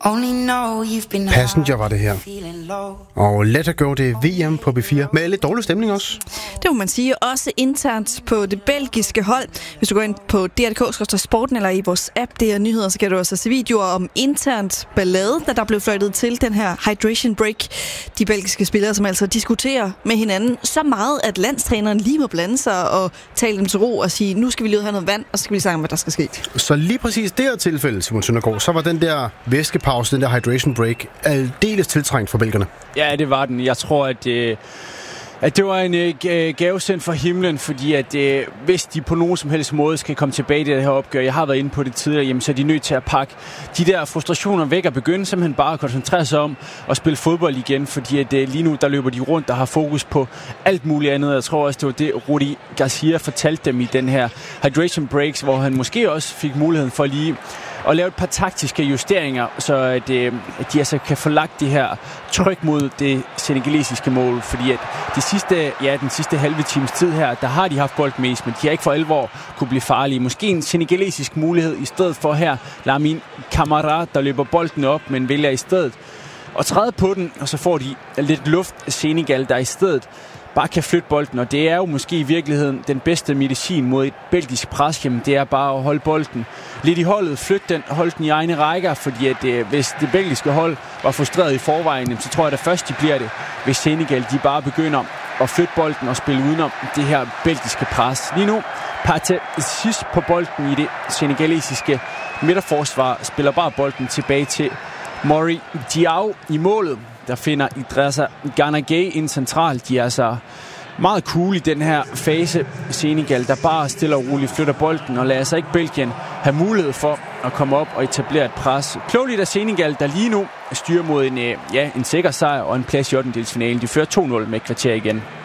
Passenger var det her. Og Let Her Go, det er VM på B4. Med lidt dårlig stemning også. Det må man sige. Også internt på det belgiske hold. Hvis du går ind på DR.dk/sporten eller i vores app, det er nyheder, så kan du også se videoer om internt ballade, da der blev fløjtet til den her hydration break. De belgiske spillere, som altså diskuterer med hinanden så meget, at landstræneren lige må blande sig og tale dem til ro og sige, nu skal vi lige have noget vand, og så skal vi sige, hvad der skal ske. Så lige præcis det her tilfælde, Simon Søndergaard, så var den der væskepause, den der hydration break, aldeles tiltrængt for belgierne. Ja, det var den. Jeg tror, at det var en gavesendt fra himlen, fordi at hvis de på nogen som helst måde skal komme tilbage i det her opgør, jeg har været inde på det tidligere, jamen, så er de nødt til at pakke de der frustrationer væk og begynde simpelthen bare at koncentrere sig om at spille fodbold igen, fordi at lige nu der løber de rundt og har fokus på alt muligt andet. Jeg tror også, det var det, Rudi Garcia fortalte dem i den her hydration breaks, hvor han måske også fik muligheden for lige at lave et par taktiske justeringer, så at de altså kan få lagt det her tryk mod det senegalesiske mål, fordi at den sidste halve times tid her, der har de haft bold mest, men de har ikke for alvor kunne blive farlige. Måske en senegalesisk mulighed i stedet for her Lamine Camara, der løber bolden op, men vælger i stedet at træde på den, og så får de lidt luft Senegal, der i stedet bare kan flytte bolden, og det er jo måske i virkeligheden den bedste medicin mod et belgisk pres, jamen det er bare at holde bolden lidt i holdet, flytte den, holde den i egne rækker, fordi at hvis det belgiske hold var frustreret i forvejen, så tror jeg da først de bliver det, hvis Senegal de bare begynder at flytte bolden og spille udenom det her belgiske pres. Lige nu, Partey sidst på bolden i det senegalesiske midterforsvar, spiller bare bolden tilbage til Mori Diaw i målet. Der finder Idrissa Gana Gueye ind centralt. De er altså meget cool i den her fase. Senegal, der bare stille og roligt flytter bolden og lader sig ikke Belgien have mulighed for at komme op og etablere et pres. Klogeligt af Senegal, der lige nu styrer mod en sikker sejr og en plads i 8. De fører 2-0 med et kvarter igen.